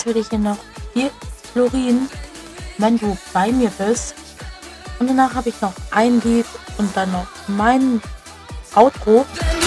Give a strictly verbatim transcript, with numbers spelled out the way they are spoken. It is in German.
natürlich hier noch viel Florin, wenn du bei mir bist. Und danach habe ich noch ein Lied und dann noch mein Outro.